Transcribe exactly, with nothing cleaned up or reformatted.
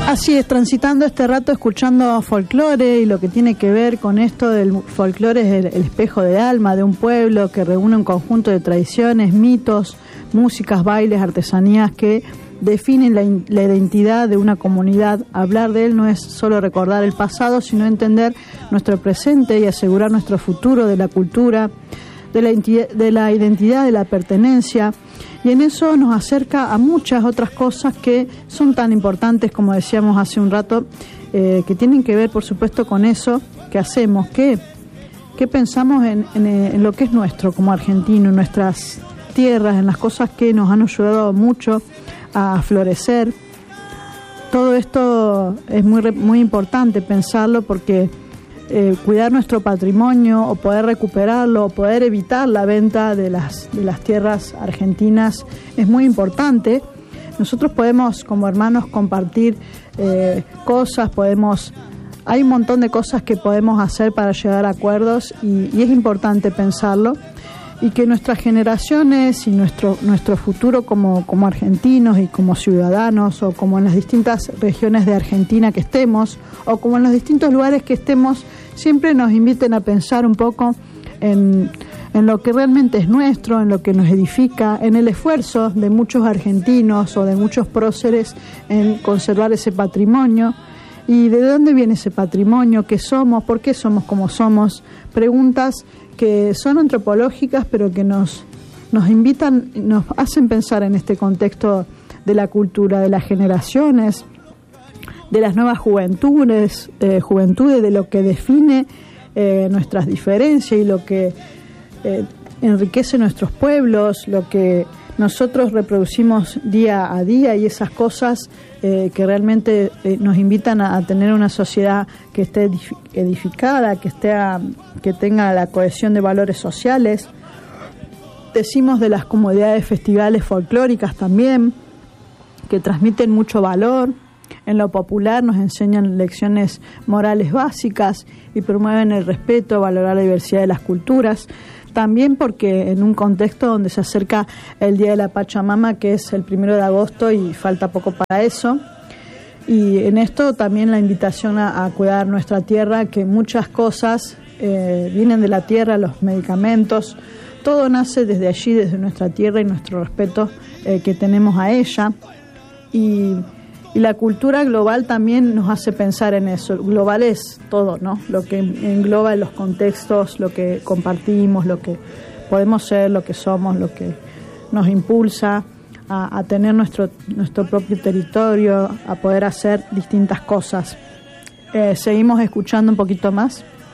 Así es, transitando este rato escuchando folclore, y lo que tiene que ver con esto del folclore es el, el espejo del alma de un pueblo que reúne un conjunto de tradiciones, mitos, músicas, bailes, artesanías que definen la, la identidad de una comunidad. Hablar de él no es solo recordar el pasado, sino entender nuestro presente y asegurar nuestro futuro, de la cultura, de la, de la identidad, de la pertenencia. Y en eso nos acerca a muchas otras cosas que son tan importantes, como decíamos hace un rato, eh, que tienen que ver, por supuesto, con eso que hacemos, que, que pensamos en, en, en lo que es nuestro como argentino, en nuestras tierras, en las cosas que nos han ayudado mucho a florecer. Todo esto es muy, muy importante pensarlo, porque Eh, cuidar nuestro patrimonio, o poder recuperarlo, o poder evitar la venta de las, de las tierras argentinas es muy importante. Nosotros podemos, como hermanos, compartir eh, cosas, podemos, hay un montón de cosas que podemos hacer para llegar a acuerdos, y, y es importante pensarlo, y que nuestras generaciones y nuestro, nuestro futuro como, como argentinos y como ciudadanos, o como en las distintas regiones de Argentina que estemos, o como en los distintos lugares que estemos, siempre nos inviten a pensar un poco en, en lo que realmente es nuestro, en lo que nos edifica, en el esfuerzo de muchos argentinos o de muchos próceres en conservar ese patrimonio. ¿Y de dónde viene ese patrimonio? ¿Qué somos? ¿Por qué somos como somos? Preguntas que son antropológicas, pero que nos, nos invitan, nos hacen pensar en este contexto de la cultura, de las generaciones, de las nuevas juventudes, eh, juventudes, de lo que define eh, nuestras diferencias y lo que eh, enriquece nuestros pueblos, lo que nosotros reproducimos día a día, y esas cosas eh, que realmente eh, nos invitan a, a tener una sociedad que esté edificada, que esté a, que tenga la cohesión de valores sociales. Decimos de las comunidades festivales folclóricas también, que transmiten mucho valor. En lo popular nos enseñan lecciones morales básicas y promueven el respeto, valorar la diversidad de las culturas. También porque en un contexto donde se acerca el Día de la Pachamama, que es el primero de agosto, y falta poco para eso. Y en esto también la invitación a, a cuidar nuestra tierra, que muchas cosas eh, vienen de la tierra, los medicamentos, todo nace desde allí, desde nuestra tierra, y nuestro respeto eh, que tenemos a ella. Y Y la cultura global también nos hace pensar en eso. Global es todo, ¿no? Lo que engloba los contextos, lo que compartimos, lo que podemos ser, lo que somos, lo que nos impulsa a, a tener nuestro, nuestro propio territorio, a poder hacer distintas cosas. Eh, seguimos escuchando un poquito más.